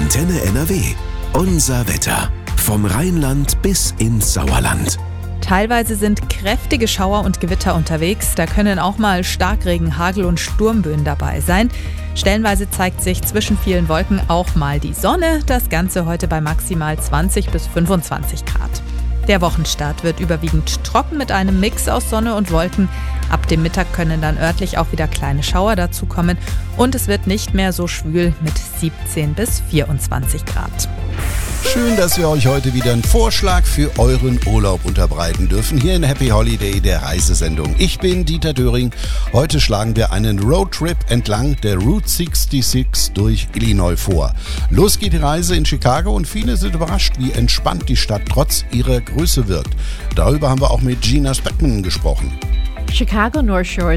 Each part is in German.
Antenne NRW. Unser Wetter. Vom Rheinland bis ins Sauerland. Teilweise sind kräftige Schauer und Gewitter unterwegs. Da können auch mal Starkregen, Hagel und Sturmböen dabei sein. Stellenweise zeigt sich zwischen vielen Wolken auch mal die Sonne. Das Ganze heute bei maximal 20 bis 25 Grad. Der Wochenstart wird überwiegend trocken mit einem Mix aus Sonne und Wolken. Ab dem Mittag können dann örtlich auch wieder kleine Schauer dazukommen. Und es wird nicht mehr so schwül mit 17 bis 24 Grad. Schön, dass wir euch heute wieder einen Vorschlag für euren Urlaub unterbreiten dürfen. Hier in Happy Holiday, der Reisesendung. Ich bin Dieter Döring. Heute schlagen wir einen Roadtrip entlang der Route 66 durch Illinois vor. Los geht die Reise in Chicago und viele sind überrascht, wie entspannt die Stadt trotz ihrer Größe wirkt. Darüber haben wir auch mit Gina Speckman gesprochen. Chicago North Shore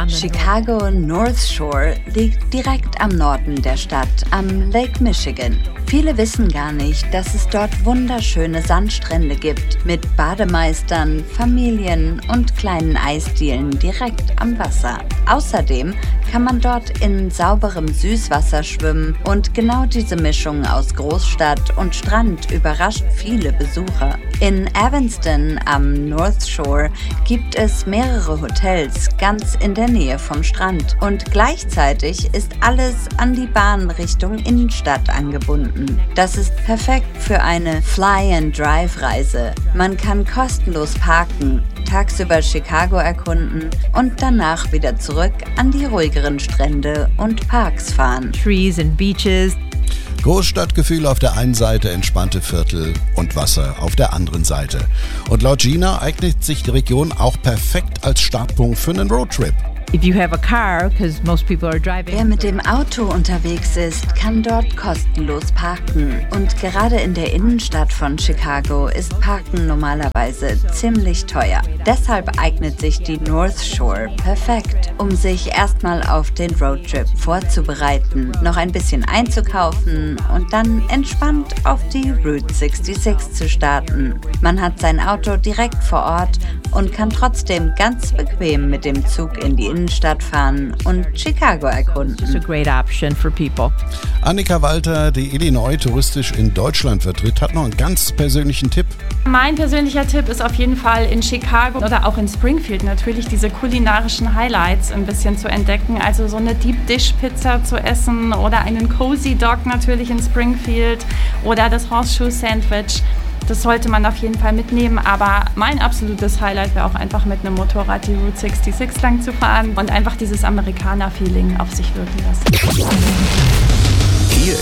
liegt direkt am Norden der Stadt, am Lake Michigan. Viele wissen gar nicht, dass es dort wunderschöne Sandstrände gibt, mit Bademeistern, Familien und kleinen Eisdielen direkt am Wasser. Außerdem kann man dort in sauberem Süßwasser schwimmen und genau diese Mischung aus Großstadt und Strand überrascht viele Besucher. In Evanston am North Shore gibt es mehrere Hotels ganz in der Nähe vom Strand und gleichzeitig ist alles an die Bahn Richtung Innenstadt angebunden. Das ist perfekt für eine Fly-and-Drive-Reise. Man kann kostenlos parken, tagsüber Chicago erkunden und danach wieder zurück an die ruhigeren Strände und Parks fahren. Trees and beaches. Großstadtgefühl auf der einen Seite, entspannte Viertel und Wasser auf der anderen Seite. Und laut Gina eignet sich die Region auch perfekt als Startpunkt für einen Roadtrip. Wer mit dem Auto unterwegs ist, kann dort kostenlos parken. Und gerade in der Innenstadt von Chicago ist Parken normalerweise ziemlich teuer. Deshalb eignet sich die North Shore perfekt, um sich erstmal auf den Roadtrip vorzubereiten, noch ein bisschen einzukaufen und dann entspannt auf die Route 66 zu starten. Man hat sein Auto direkt vor Ort und kann trotzdem ganz bequem mit dem Zug in die Innenstadt fahren und Chicago erkunden. It's a great option for people. Annika Walter, die Illinois touristisch in Deutschland vertritt, hat noch einen ganz persönlichen Tipp. Mein persönlicher Tipp ist auf jeden Fall in Chicago oder auch in Springfield natürlich diese kulinarischen Highlights ein bisschen zu entdecken. Also so eine Deep Dish Pizza zu essen oder einen Cozy Dog natürlich in Springfield oder das Horseshoe Sandwich. Das sollte man auf jeden Fall mitnehmen, aber mein absolutes Highlight wäre auch einfach mit einem Motorrad die Route 66 lang zu fahren und einfach dieses Amerikaner-Feeling auf sich wirken lassen.